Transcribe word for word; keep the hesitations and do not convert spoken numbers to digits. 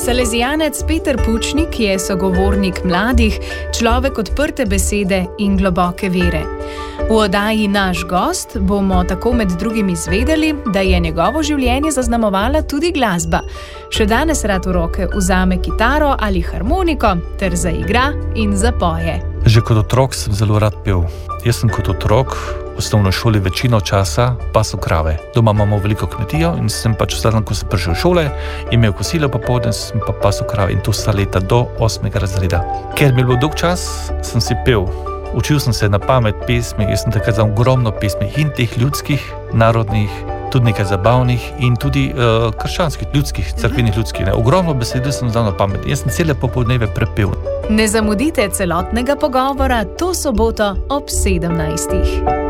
Salezijanec Peter Pučnik je sogovornik mladih, človek odprte besede in globoke vere. V oddaji Naš gost bomo tako med drugim izvedeli, da je njegovo življenje zaznamovala tudi glasba. Še danes rad v roke vzame kitaro ali harmoniko ter zaigra in zapoje. Že kot otrok sem zelo rad pel. Jaz sem kot otrok v osnovni šoli večino časa pasel krave. Doma imamo veliko kmetijo in sem pač vsak, ko sem prišel v šole, imel kosilo popoldne, sem pa pasel krave in to sta leta do osmega razreda. Ker mi je bilo dolg čas, sem si pel. Učil sem se na pamet pesmi, jaz sem takrat za ogromno pesmi in teh ljudskih, narodnih, tudi nekaj zabavnih in tudi uh, krščanskih, ljudskih, cerkvenih ljudskih. Ne. Ogromno besedil sem znal na pamet. Jaz sem cele popoldneve prepel. Ne zamudite celotnega pogovora to soboto ob sedemnajstih.